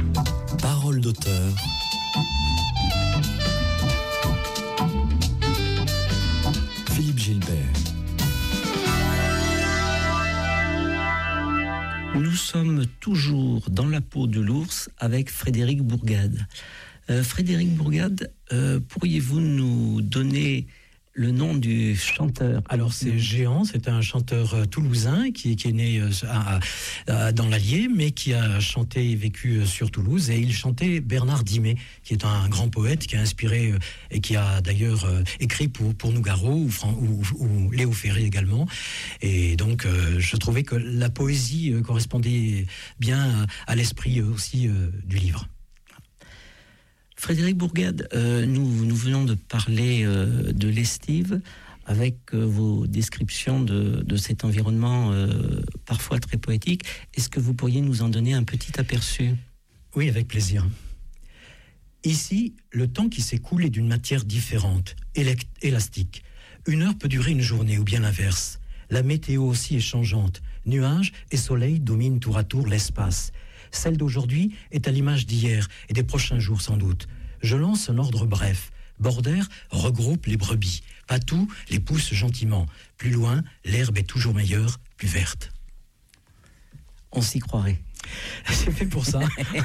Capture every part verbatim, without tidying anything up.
Parole d'auteur. Philippe Gilbert. Nous sommes toujours dans la peau de l'ours avec Frédéric Bourgade. Euh, Frédéric Bourgade, euh, pourriez-vous nous donner le nom du chanteur? Alors c'est Géant, c'est un chanteur euh, toulousain qui, qui est né euh, à, à, dans l'Allier, mais qui a chanté et vécu euh, sur Toulouse. Et il chantait Bernard Dimet, qui est un grand poète, qui a inspiré euh, et qui a d'ailleurs euh, écrit pour, pour Nougaro ou, Fran- ou, ou Léo Ferré également. Et donc euh, je trouvais que la poésie euh, correspondait bien à, à l'esprit euh, aussi euh, du livre. Frédéric Bourgade, euh, nous, nous venons de parler euh, de l'estive avec euh, vos descriptions de, de cet environnement euh, parfois très poétique. Est-ce que vous pourriez nous en donner un petit aperçu? Oui, avec plaisir. Ici, le temps qui s'écoule est d'une matière différente, élect- élastique. Une heure peut durer une journée ou bien l'inverse. La météo aussi est changeante. Nuages et soleil dominent tour à tour l'espace. Celle d'aujourd'hui est à l'image d'hier et des prochains jours sans doute. Je lance un ordre bref. Border regroupe les brebis. Patou les pousse gentiment. Plus loin, l'herbe est toujours meilleure, plus verte. On s'y croirait. C'est fait pour ça.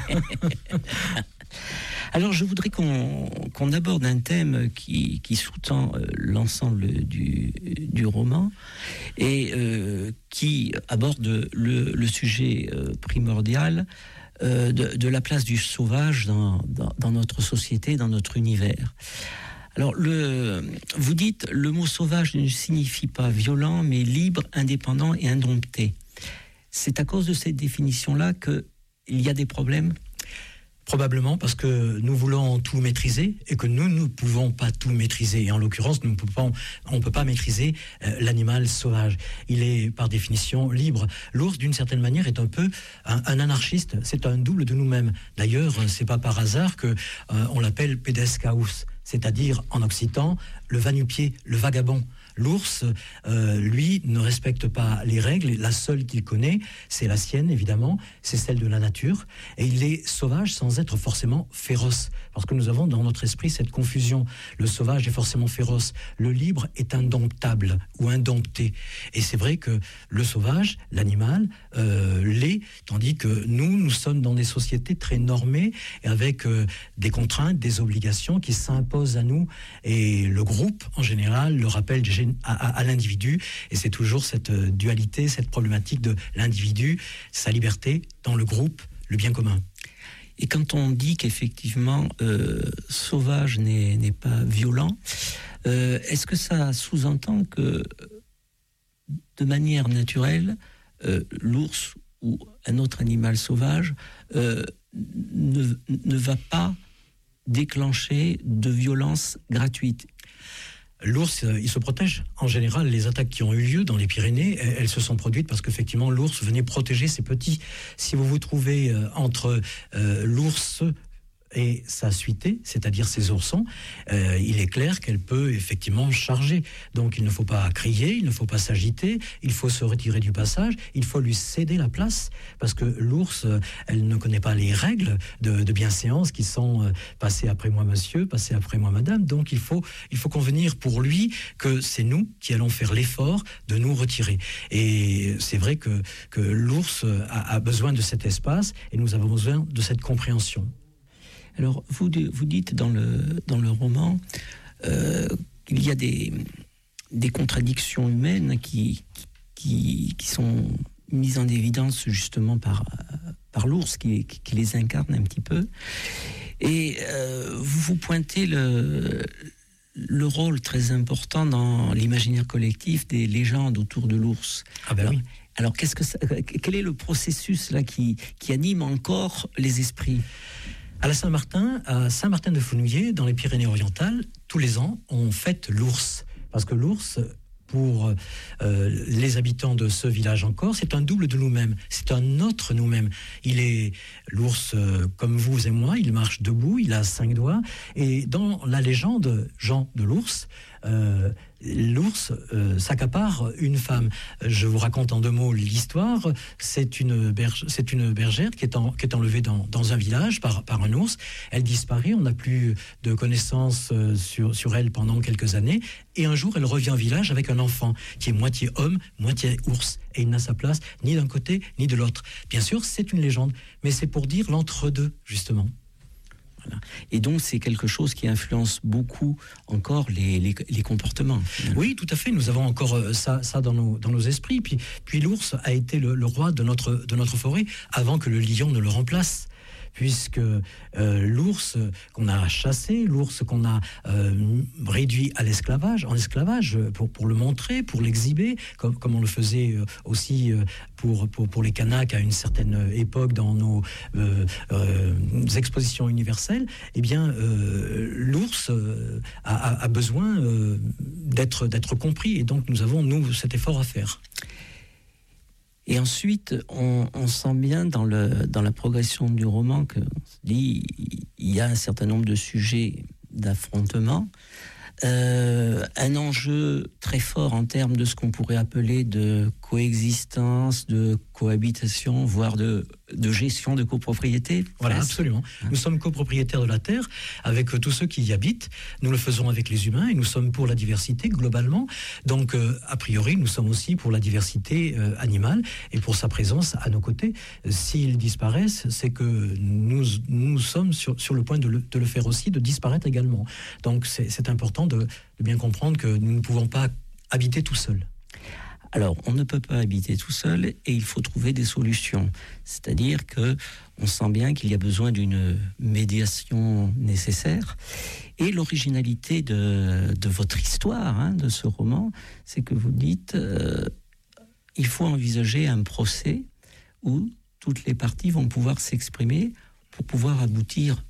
Alors je voudrais qu'on, qu'on aborde un thème qui, qui sous-tend euh, l'ensemble du, du roman et euh, qui aborde le, le sujet euh, primordial euh, de, de la place du sauvage dans, dans, dans notre société, dans notre univers. Alors le, vous dites, le mot sauvage ne signifie pas violent, mais libre, indépendant et indompté. C'est à cause de cette définition-là qu'il y a des problèmes ? Probablement parce que nous voulons tout maîtriser et que nous ne pouvons pas tout maîtriser. Et en l'occurrence, nous ne pouvons, on ne peut pas maîtriser euh, l'animal sauvage. Il est par définition libre. L'ours, d'une certaine manière, est un peu un, un anarchiste. C'est un double de nous-mêmes. D'ailleurs, c'est pas par hasard que euh, on l'appelle pedescaus, c'est-à-dire en occitan, le va-nu-pied, le vagabond. L'ours, euh, lui, ne respecte pas les règles. La seule qu'il connaît, c'est la sienne, évidemment, c'est celle de la nature. Et il est sauvage sans être forcément féroce. Parce que nous avons dans notre esprit cette confusion. Le sauvage est forcément féroce. Le libre est indomptable ou indompté. Et c'est vrai que le sauvage, l'animal, euh, l'est, tandis que nous, nous sommes dans des sociétés très normées, et avec euh, des contraintes, des obligations qui s'imposent à nous. Et le groupe, en général, le rappelle À, à, à l'individu, et c'est toujours cette euh, dualité, cette problématique de l'individu, sa liberté dans le groupe, le bien commun. Et quand on dit qu'effectivement euh, sauvage n'est, n'est pas violent, euh, est-ce que ça sous-entend que de manière naturelle, euh, l'ours ou un autre animal sauvage euh, ne, ne va pas déclencher de violence gratuite? L'ours, il se protège. En général, les attaques qui ont eu lieu dans les Pyrénées, elles se sont produites parce qu'effectivement, l'ours venait protéger ses petits. Si vous vous trouvez entre euh, l'ours et sa suité, c'est-à-dire ses oursons, euh, il est clair qu'elle peut effectivement charger. Donc il ne faut pas crier, il ne faut pas s'agiter, il faut se retirer du passage, il faut lui céder la place, parce que l'ours, elle ne connaît pas les règles de, de bienséance qui sont euh, passez après moi monsieur, passez après moi madame. Donc il faut, il faut convenir pour lui que c'est nous qui allons faire l'effort de nous retirer. Et c'est vrai que, que l'ours a, a besoin de cet espace et nous avons besoin de cette compréhension. Alors, vous, vous dites dans le, dans le roman euh, qu'il y a des, des contradictions humaines qui, qui, qui sont mises en évidence justement par, par l'ours qui, qui les incarne un petit peu. Et euh, vous vous pointez le, le rôle très important dans l'imaginaire collectif des légendes autour de l'ours. Ah ben alors, oui. Alors, qu'est-ce que ça, quel est le processus là, qui, qui anime encore les esprits ? À la Saint-Martin, à Saint-Martin-de-Fenouillet, dans les Pyrénées-Orientales, tous les ans, on fête l'ours. Parce que l'ours, pour euh, les habitants de ce village encore, c'est un double de nous-mêmes. C'est un autre nous-mêmes. Il est l'ours euh, comme vous et moi, il marche debout, il a cinq doigts. Et dans la légende, Jean de l'ours, euh, l'ours euh, s'accapare une femme. Je vous raconte en deux mots l'histoire. C'est une, berge, c'est une bergère qui est, en, qui est enlevée dans, dans un village par, par un ours. Elle disparaît, on n'a plus de connaissances sur, sur elle pendant quelques années. Et un jour, elle revient au village avec un enfant qui est moitié homme, moitié ours. Et il n'a sa place ni d'un côté ni de l'autre. Bien sûr, c'est une légende, mais c'est pour dire l'entre-deux, justement. Voilà. Et donc, c'est quelque chose qui influence beaucoup encore les, les, les comportements. Oui, tout à fait. Nous avons encore ça, ça dans, nos, dans nos esprits. Puis, puis l'ours a été le, le roi de notre, de notre forêt avant que le lion ne le remplace. Puisque euh, l'ours qu'on a chassé, l'ours qu'on a euh, réduit à l'esclavage, en esclavage, pour, pour le montrer, pour l'exhiber, comme, comme on le faisait aussi pour, pour, pour les Kanaks à une certaine époque dans nos euh, euh, expositions universelles, eh bien, euh, l'ours euh, a, a besoin euh, d'être, d'être compris. Et donc, nous avons, nous, cet effort à faire. Et ensuite, on, on sent bien dans, le, dans la progression du roman que dit il y a un certain nombre de sujets d'affrontement, euh, un enjeu très fort en termes de ce qu'on pourrait appeler de coexistence, de cohabitation, voire de, de gestion de copropriété. Voilà, presque. Absolument. Nous sommes copropriétaires de la Terre avec tous ceux qui y habitent. Nous le faisons avec les humains et nous sommes pour la diversité globalement. Donc, euh, a priori, nous sommes aussi pour la diversité euh, animale et pour sa présence à nos côtés. S'ils disparaissent, c'est que nous, nous sommes sur, sur le point de le, de le faire aussi, de disparaître également. Donc, c'est, c'est important de, de bien comprendre que nous ne pouvons pas habiter tout seuls. Alors, on ne peut pas habiter tout seul et il faut trouver des solutions. C'est-à-dire que on sent bien qu'il y a besoin d'une médiation nécessaire. Et l'originalité de, de votre histoire, hein, de ce roman, c'est que vous dites euh, il faut envisager un procès où toutes les parties vont pouvoir s'exprimer pour pouvoir aboutir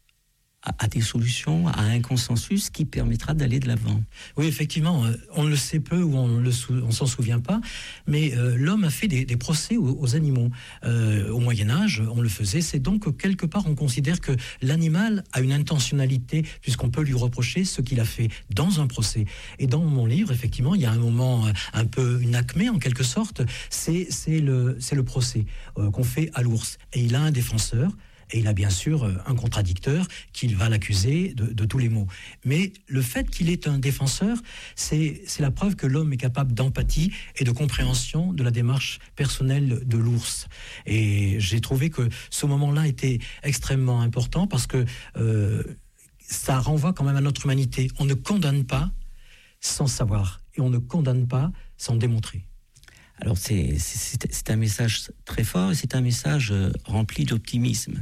à des solutions, à un consensus qui permettra d'aller de l'avant. Oui, effectivement, on le sait peu ou on ne sou- s'en souvient pas, mais euh, l'homme a fait des, des procès aux, aux animaux. Euh, au Moyen-Âge, on le faisait. C'est donc que quelque part, on considère que l'animal a une intentionnalité, puisqu'on peut lui reprocher ce qu'il a fait dans un procès. Et dans mon livre, effectivement, il y a un moment un peu une acmé, en quelque sorte, c'est, c'est, le, c'est le procès euh, qu'on fait à l'ours. Et il a un défenseur, et il a bien sûr un contradicteur qui va l'accuser de, de tous les maux. Mais le fait qu'il est un défenseur, c'est, c'est la preuve que l'homme est capable d'empathie et de compréhension de la démarche personnelle de l'ours. Et j'ai trouvé que ce moment-là était extrêmement important parce que euh, ça renvoie quand même à notre humanité. On ne condamne pas sans savoir et on ne condamne pas sans démontrer. Alors c'est, c'est, c'est un message très fort et c'est un message rempli d'optimisme.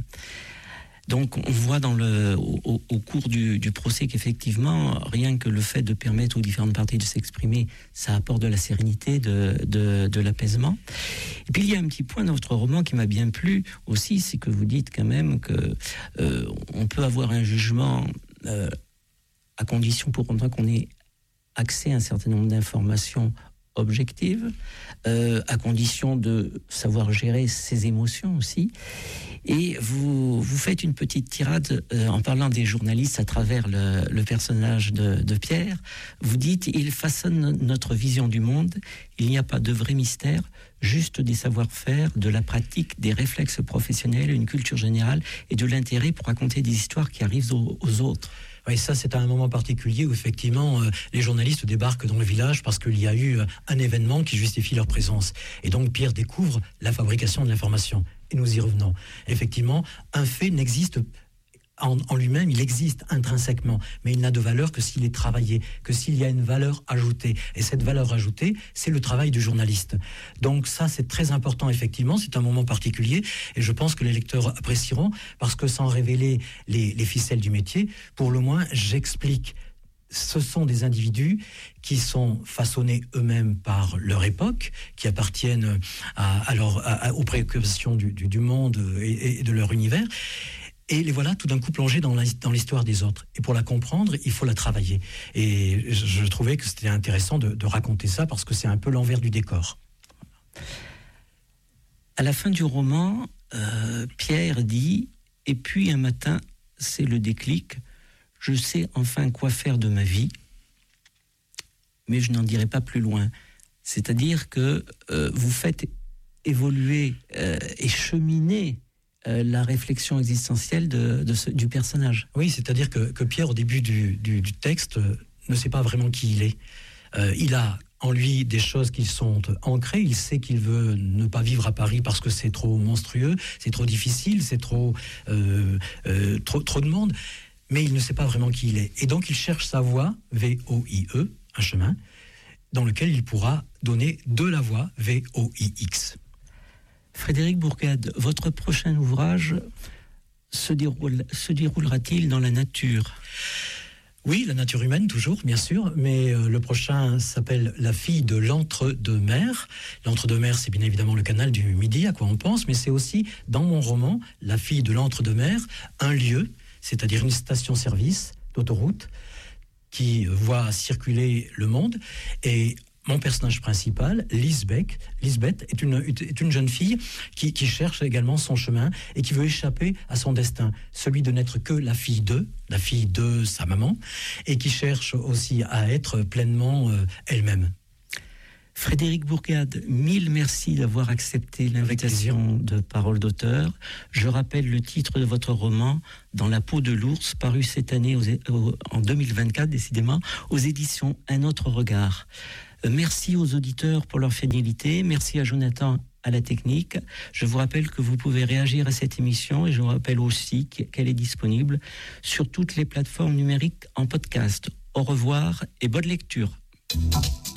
Donc on voit dans le, au, au cours du, du procès qu'effectivement, rien que le fait de permettre aux différentes parties de s'exprimer, ça apporte de la sérénité, de, de, de l'apaisement. Et puis il y a un petit point dans votre roman qui m'a bien plu aussi, c'est que vous dites quand même que euh, on peut avoir un jugement euh, à condition pour autant qu'on ait accès à un certain nombre d'informations objective, euh, à condition de savoir gérer ses émotions aussi. Et vous, vous faites une petite tirade euh, en parlant des journalistes à travers le, le personnage de, de Pierre. Vous dites, ils façonnent notre vision du monde. Il n'y a pas de vrai mystère, juste des savoir-faire, de la pratique, des réflexes professionnels, une culture générale et de l'intérêt pour raconter des histoires qui arrivent aux, aux autres. Oui, ça c'est un moment particulier où effectivement euh, les journalistes débarquent dans le village parce qu'il y a eu euh, un événement qui justifie leur présence. Et donc Pierre découvre la fabrication de l'information. Et nous y revenons. Effectivement, un fait n'existe en, en lui-même, il existe intrinsèquement, mais il n'a de valeur que s'il est travaillé, que s'il y a une valeur ajoutée. Et cette valeur ajoutée, c'est le travail du journaliste. Donc ça, c'est très important, effectivement, c'est un moment particulier, et je pense que les lecteurs apprécieront, parce que sans révéler les, les ficelles du métier, pour le moins, j'explique. Ce sont des individus qui sont façonnés eux-mêmes par leur époque, qui appartiennent à, à leur, à, à, aux préoccupations du, du, du monde et, et de leur univers. Et les voilà tout d'un coup plongés dans, la, dans l'histoire des autres. Et pour la comprendre, il faut la travailler. Et je, je trouvais que c'était intéressant de, de raconter ça parce que c'est un peu l'envers du décor. À la fin du roman, euh, Pierre dit « Et puis un matin, c'est le déclic, je sais enfin quoi faire de ma vie. mais je n'en dirai pas plus loin. C'est-à-dire que euh, vous faites évoluer euh, et cheminer euh, la réflexion existentielle de, de ce, du personnage. Oui, c'est-à-dire que, que Pierre, au début du, du, du texte, euh, ne sait pas vraiment qui il est. Euh, il a en lui des choses qui sont ancrées. Il sait qu'il veut ne pas vivre à Paris parce que c'est trop monstrueux, c'est trop difficile, c'est trop, euh, euh, trop, trop de monde. Mais il ne sait pas vraiment qui il est. Et donc, il cherche sa voie, V O I E, un chemin, dans lequel il pourra donner de la voix, V O I X. Frédéric Bourgade, votre prochain ouvrage se, déroule, se déroulera-t-il dans la nature ? Oui, la nature humaine, toujours, bien sûr, mais euh, le prochain s'appelle La fille de l'entre-deux-mers. L'entre-deux-mers, c'est bien évidemment le canal du Midi, à quoi on pense, mais c'est aussi, dans mon roman, La fille de l'entre-deux-mers, un lieu, c'est-à-dire une station-service d'autoroute qui voit circuler le monde. Et mon personnage principal, Lisbeth, Lisbeth est, une, est une jeune fille qui, qui cherche également son chemin et qui veut échapper à son destin, celui de n'être que la fille de, la fille de sa maman, et qui cherche aussi à être pleinement euh, elle-même. Frédéric Bourgade, mille merci d'avoir accepté l'invitation de Parole d'auteur. Je rappelle le titre de votre roman, Dans la peau de l'ours, paru cette année aux, aux, en deux mille vingt-quatre, décidément, aux éditions Un autre regard. Euh, merci aux auditeurs pour leur fidélité. Merci à Jonathan à la technique. Je vous rappelle que vous pouvez réagir à cette émission et je vous rappelle aussi qu'elle est disponible sur toutes les plateformes numériques en podcast. Au revoir et bonne lecture.